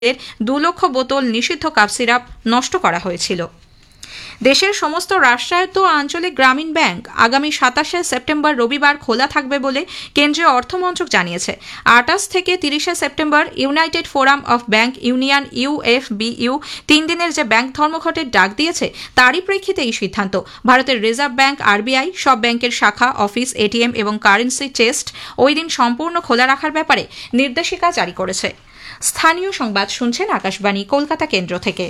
2 লক্ষ বোতল নিষিদ্ধ কাপ সিরাপ নষ্ট করা হয়েছিল। দেশের সমস্ত রাষ্ট্রায়ত্ত আঞ্চলিক গ্রামীণ ব্যাংক আগামী 27শে সেপ্টেম্বর রবিবার খোলা থাকবে বলে কেন্দ্রীয় অর্থমন্ত্রক জানিয়েছে। 28 থেকে 30শে September United forum of bank union UFBU 3 দিনের যে ব্যাংক ধর্মঘটের ডাক দিয়েছে তারই প্রেক্ষিতে এই সিদ্ধান্ত। ভারতের রিজার্ভ ব্যাংক RBI সব ব্যাংকের শাখা, অফিস, ATM এবং কারেন্সি চেস্ট ওই দিন সম্পূর্ণ খোলা রাখার ব্যাপারে নির্দেশিকা জারি করেছে। স্থানীয় সংবাদ শুনছেন আকাশবাণী কলকাতা কেন্দ্র থেকে।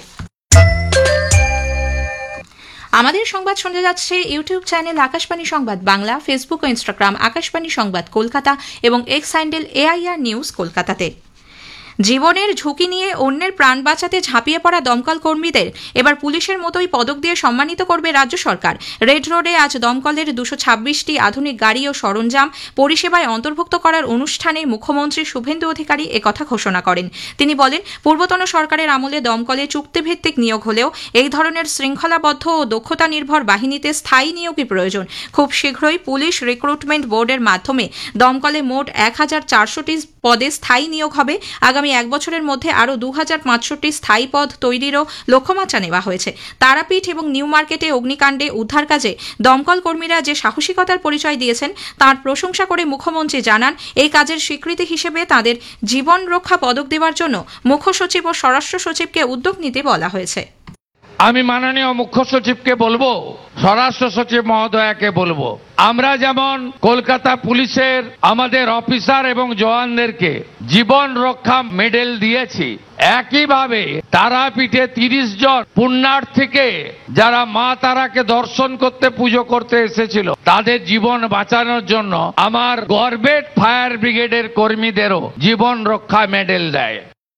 আমাদের সংবাদ শোনা যাচ্ছে ইউটিউব চ্যানেল আকাশবাণী সংবাদ বাংলা, ফেসবুক ও ইনস্টাগ্রাম আকাশবাণী সংবাদ কলকাতা এবং এক্স হ্যান্ডেল AIR নিউজ কলকাতাতে। জীবনের ঝুঁকি নিয়ে অন্যের প্রাণ বাঁচাতে ঝাঁপিয়ে পড়া দমকল কর্মীদের এবার পুলিশের মতোই পদক দিয়ে সম্মানিত করবে রাজ্য সরকার। রেড রোডে আজ দমকলের 226টি আধুনিক গাড়ি ও সরঞ্জাম পরিষেবায় অন্তর্ভুক্ত করার অনুষ্ঠানে মুখ্যমন্ত্রী শুভেন্দু অধিকারী একথা ঘোষণা করেন। তিনি বলেন, পূর্বতন সরকারের আমলে দমকলে চুক্তিভিত্তিক নিয়োগ হলেও এই ধরনের শৃঙ্খলাবদ্ধ ও দক্ষতা নির্ভর বাহিনীতে স্থায়ী নিয়োগই প্রয়োজন। খুব শীঘ্রই পুলিশ রিক্রুটমেন্ট বোর্ডের মাধ্যমে দমকলে মোট 1400টি পদে স্থায়ী নিয়োগ হবে। আগামী 1 বছরের মধ্যে আরও 2500টি স্থায়ী পদ তৈরিরও লক্ষ্যমাত্রা নেওয়া হয়েছে। তারাপীঠ এবং নিউ মার্কেটে অগ্নিকাণ্ডে উদ্ধার কাজে দমকল কর্মীরা যে সাহসিকতার পরিচয় দিয়েছেন তার প্রশংসা করে মুখ্যমন্ত্রী জানান, এই কাজের স্বীকৃতি হিসেবে তাদের জীবন রক্ষা পদক দেওয়ার জন্য মুখ্য সচিব ও স্বরাষ্ট্র সচিবকে উদ্যোগ নিতে বলা হয়েছে। আমি মাননীয় মুখ্য সচিবকে বলবো, স্বরাষ্ট্র সচিব মহোদয়াকে বলবো, আমরা যেমন কলকাতা পুলিশের আমাদের অফিসার এবং জওয়ানদেরকে জীবন রক্ষা মেডেল দিয়েছি, একইভাবে তারাপীঠে 30 জন পুণ্যার্থীকে যারা মা তারাকে দর্শন করতে, পুজো করতে এসেছিল, তাদের জীবন বাঁচানোর জন্য আমার গর্বের ফায়ার ব্রিগেডের কর্মীদেরও জীবন রক্ষা মেডেল দেয়।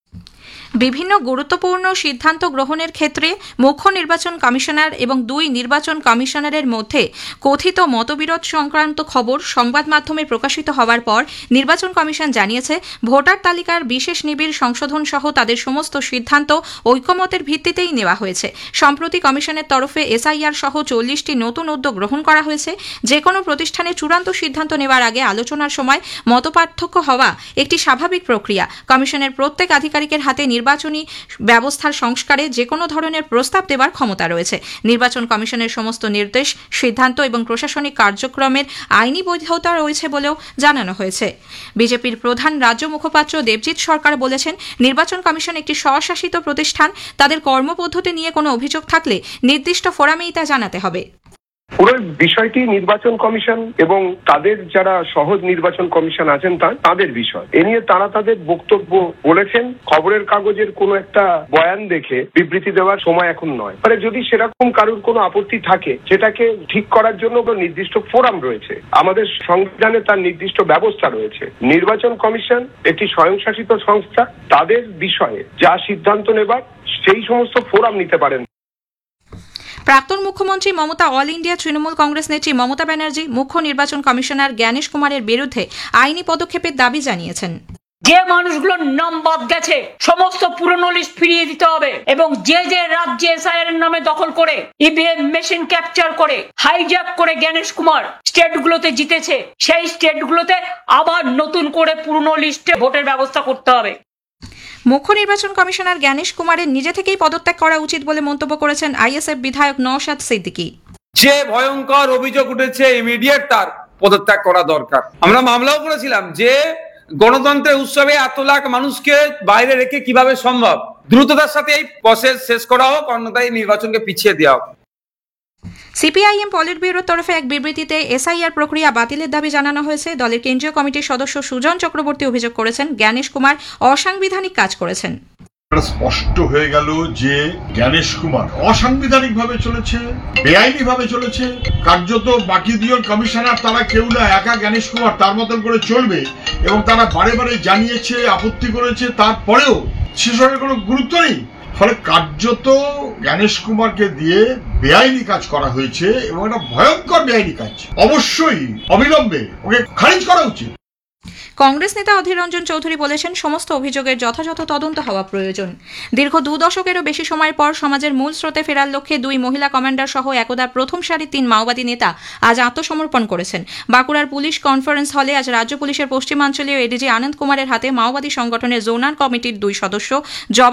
বিভিন্ন গুরুত্বপূর্ণ সিদ্ধান্ত গ্রহণের ক্ষেত্রে মুখ্য নির্বাচন কমিশনার এবং 2 নির্বাচন কমিশনারের মধ্যে কথিত মতবিরোধ সংক্রান্ত খবর সংবাদ মাধ্যমে প্রকাশিত হওয়ার পর নির্বাচন কমিশন জানিয়েছে, ভোটার তালিকার বিশেষ নিবিড় সংশোধন সহ তাদের সমস্ত সিদ্ধান্ত ঐকমত্যের ভিত্তিতেই নেওয়া হয়েছে। সম্প্রতি কমিশনের তরফে SIR সহ 40টি নতুন উদ্যোগ গ্রহণ করা হয়েছে। যে কোনো প্রতিষ্ঠানে চূড়ান্ত সিদ্ধান্ত নেওয়ার আগে আলোচনার সময় মতপার্থক্য হওয়া একটি স্বাভাবিক প্রক্রিয়া। কমিশনের প্রত্যেক আধিকারিকের হাতে নির্বাচনী ব্যবস্থার সংস্কারে যে কোনো ধরনের প্রস্তাব দেওয়ার ক্ষমতা রয়েছে। নির্বাচন কমিশনের সমস্ত নির্দেশ, সিদ্ধান্ত এবং প্রশাসনিক কার্যক্রমের আইনি বৈধতা রয়েছে বলেও জানানো হয়েছে। বিজেপির প্রধান রাজ্য মুখপাত্র দেবজিৎ সরকার বলেছেন, নির্বাচন কমিশন একটি স্বশাসিত প্রতিষ্ঠান, তাদের কর্মপদ্ধতি নিয়ে কোনো অভিযোগ থাকলে নির্দিষ্ট ফোরামেই তা জানাতে হবে। পুরো বিষয়টি নির্বাচন কমিশন এবং তাদের যারা সহজ নির্বাচন কমিশন আছেন তাদের বিষয়। এ নিয়ে তারা তাদের বক্তব্য বলেছেন। খবরের কাগজের কোনো একটা বয়ান দেখে বিবৃতি দেওয়ার সময় এখন নয়। মানে যদি সেরকম কারোর কোনো আপত্তি থাকে, সেটাকে ঠিক করার জন্য নির্দিষ্ট ফোরাম রয়েছে, আমাদের সংবিধানে তার নির্দিষ্ট ব্যবস্থা রয়েছে। নির্বাচন কমিশন একটি স্বয়ংশাসিত সংস্থা, তাদের বিষয়ে যা সিদ্ধান্ত নেবার সেই সমস্ত ফোরাম নিতে পারেন। প্রাক্তন মুখ্যমন্ত্রী মমতা অল ইন্ডিয়া তৃণমূল কংগ্রেস নেত্রী মমতা ব্যানার্জি মুখ্য নির্বাচন কমিশনার জ্ঞানেশ কুমারের বিরুদ্ধে আইনি পদক্ষেপের দাবি জানিয়েছেন। যে মানুষগুলোর নাম বাদ গেছে সমস্ত পুরনো লিস্ট ফিরিয়ে দিতে হবে এবং যে যে রাজ্যে SIR এর নামে দখল করে EVM মেশিন ক্যাপচার করে হাইজ্যাক করে জ্ঞানেশ কুমার স্টেটগুলোতে জিতেছে, সেই স্টেটগুলোতে আবার নতুন করে পুরনো লিস্টে ভোটের ব্যবস্থা করতে হবে। মুখ্য নির্বাচন কমিশনার জ্ঞানেশ কুমারের নিজে থেকেই পদত্যাগ করা উচিত বলে মন্তব্য করেছেন ISF বিধায়ক নওশাদ সিদ্দিকী। যে ভয়ঙ্কর অভিযোগ উঠেছে, ইমিডিয়েট তার পদত্যাগ করা দরকার। আমরা মামলাও করেছিলাম যে গণতন্ত্রের উৎসবে এত লাখ মানুষকে বাইরে রেখে কিভাবে সম্ভব, দ্রুততার সাথে এই প্রসেস শেষ করা হোক, অন্যথায় নির্বাচনকে পিছিয়ে দেওয়া হোক। সিপিআইএম পলিট ব্যুরোর তরফে এক বিবৃতিতে SIR প্রক্রিয়া বাতিলের দাবি জানানো হয়েছে। দলের কেন্দ্রীয় কমিটির সদস্য সুজন চক্রবর্তী অভিযোগ করেছেন, জ্ঞানেশ কুমার অসাংবিধানিক কাজ করেছেন। স্পষ্ট হয়ে গেল যে জ্ঞানেশ কুমার অসাংবিধানিক ভাবে চলেছে, বেআইনি ভাবে চলেছে। কার্যত বাকি 2 কমিশনার তারা কেউ না, একা জ্ঞানেশ কুমার তার মতন করে চলবে এবং তারা বারে বারে জানিয়েছে, আপত্তি করেছে, তারপরেও সেসবের কোনো গুরুত্ব নেই। ফলে কার্যত জ্ঞানেশ কুমারকে দিয়ে বেআইনি কাজ করা হয়েছে এবং এটা ভয়ঙ্কর বেআইনি কাজ। অবশ্যই অবিলম্বে ওকে খারিজ করা উচিত। কংগ্রেস নেতা অধীর রঞ্জন চৌধুরী বলেছেন, সমস্ত অভিযোগের যথাযথ তদন্ত হওয়া প্রয়োজন। দীর্ঘ 2 দশকেরও বেশি সময়ের পর সমাজের মূল স্রোতে ফেরার লক্ষ্যে 2 মহিলা কমান্ডার সহ একদা প্রথম সারির 3 মাওবাদী নেতা আজ আত্মসমর্পণ করেছেন। বাঁকুড়ার পুলিশ কনফারেন্স হলে আজ রাজ্য পুলিশের পশ্চিমাঞ্চলীয় এডিজি আনন্দ কুমারের হাতে মাওবাদী সংগঠনের জোনাল কমিটির 2 সদস্য